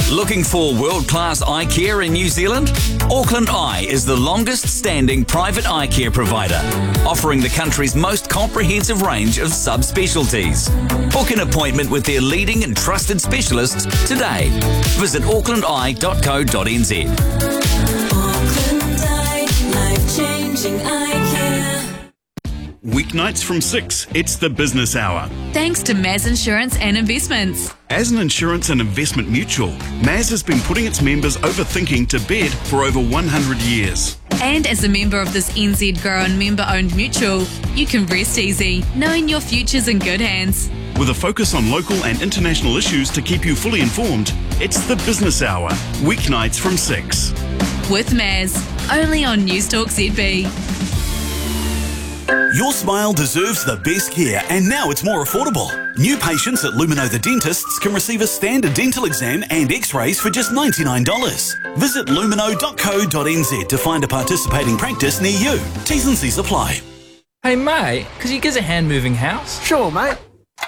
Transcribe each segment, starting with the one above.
Looking for world-class eye care in New Zealand? Auckland Eye is the longest-standing private eye care provider, offering the country's most comprehensive range of subspecialties. Book an appointment with their leading and trusted specialists today. Visit aucklandeye.co.nz. Auckland Eye, life-changing eye care. Weeknights from 6, it's the business hour. Thanks to Maz Insurance and Investments. As an insurance and investment mutual, Maz has been putting its members overthinking to bed for over 100 years. And as a member of this NZ Grown member-owned mutual, you can rest easy, knowing your future's in good hands. With a focus on local and international issues to keep you fully informed, it's the business hour, weeknights from 6. With Maz, only on Newstalk ZB. Your smile deserves the best care, and now it's more affordable. New patients at Lumino the Dentists can receive a standard dental exam and x-rays for just $99. Visit lumino.co.nz to find a participating practice near you. T's and C's apply. Hey mate, could you get a hand-moving house? Sure, mate.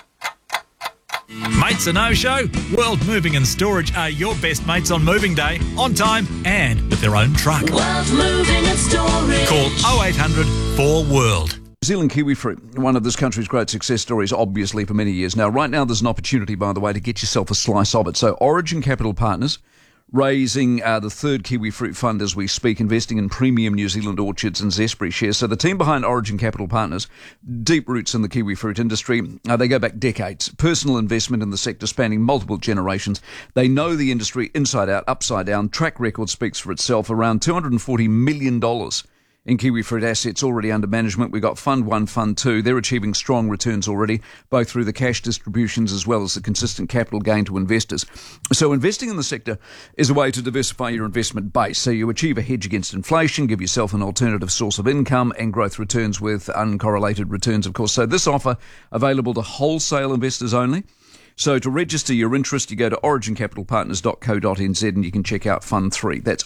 Mates a no-show? World Moving and Storage are your best mates on moving day, on time and with their own truck. World Moving and Storage. Call 0800 4WORLD. New Zealand kiwi fruit, one of this country's great success stories, obviously, for many years now. Right now, there's an opportunity, by the way, to get yourself a slice of it. So Origin Capital Partners, raising the third kiwi fruit fund as we speak, investing in premium New Zealand orchards and zestberry shares. So the team behind Origin Capital Partners, deep roots in the kiwi fruit industry. They go back decades. Personal investment in the sector spanning multiple generations. They know the industry inside out, upside down. Track record speaks for itself. Around $240 million in kiwi fruit assets already under management. We've got Fund 1, Fund 2. They're achieving strong returns already, both through the cash distributions as well as the consistent capital gain to investors. So investing in the sector is a way to diversify your investment base. So you achieve a hedge against inflation, give yourself an alternative source of income and growth returns with uncorrelated returns, of course. So this offer available to wholesale investors only. So to register your interest, you go to origincapitalpartners.co.nz and you can check out Fund 3. That's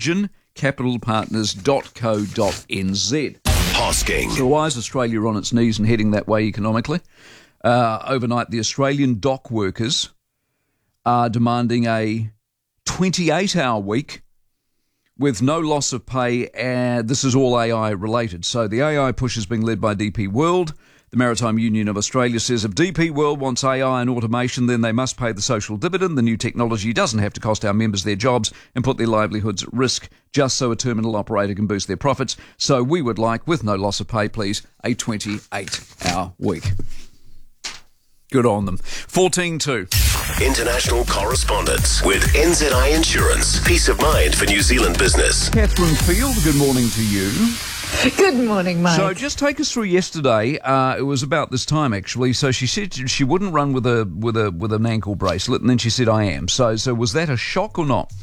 origincapitalpartners.co.nz. Hosking. So why is Australia on its knees and heading that way economically? Overnight, the Australian dock workers are demanding a 28-hour week with no loss of pay. This is all AI related. So the AI push is being led by DP World. The Maritime Union of Australia says if DP World wants AI and automation, then they must pay the social dividend. The new technology doesn't have to cost our members their jobs and put their livelihoods at risk just so a terminal operator can boost their profits. So we would like, with no loss of pay, please, a 28-hour week. Good on them. 14.2. International correspondence with NZI Insurance. Peace of mind for New Zealand business. Catherine Field, good morning to you. Good morning, Mike. So just take us through yesterday. It was about this time, actually. So she said she wouldn't run with an ankle bracelet, and then she said, I am. So was that a shock or not?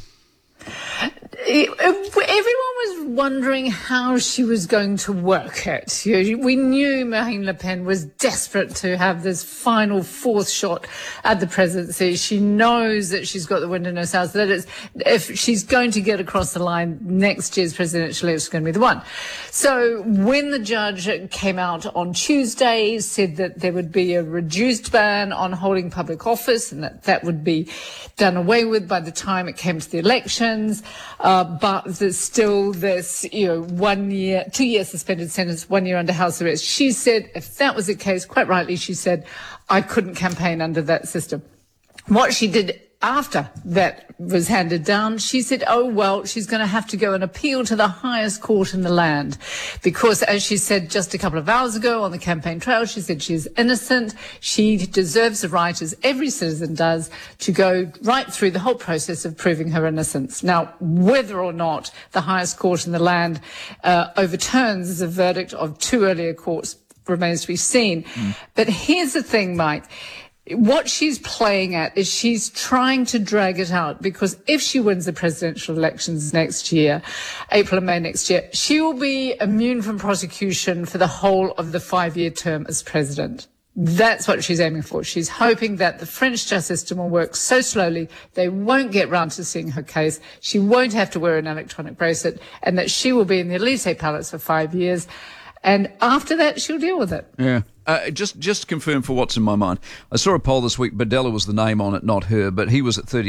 Everyone was wondering how she was going to work it. We knew Marine Le Pen was desperate to have this final fourth shot at the presidency. She knows that she's got the wind in her sails, that if she's going to get across the line, next year's presidential election is going to be the one. So when the judge came out on Tuesday, said that there would be a reduced ban on holding public office and that would be done away with by the time it came to the elections. But there's still this, 2 year suspended sentence, 1 year under house arrest. She said, if that was the case, quite rightly, she said, I couldn't campaign under that system. What she did after that was handed down, she said, she's going to have to go and appeal to the highest court in the land. Because, as she said just a couple of hours ago on the campaign trail, she said she's innocent. She deserves the right, as every citizen does, to go right through the whole process of proving her innocence. Now, whether or not the highest court in the land overturns the verdict of 2 earlier courts remains to be seen. But here's the thing, Mike. What she's playing at is she's trying to drag it out, because if she wins the presidential elections next year, April and May next year, she will be immune from prosecution for the whole of the 5-year term as president. That's what she's aiming for. She's hoping that the French justice system will work so slowly they won't get round to seeing her case. She won't have to wear an electronic bracelet, and that she will be in the Elysee Palace for 5 years. And after that, she'll deal with it. Yeah. Just to confirm for what's in my mind, I saw a poll this week. Badella was the name on it, not her, but he was at 30.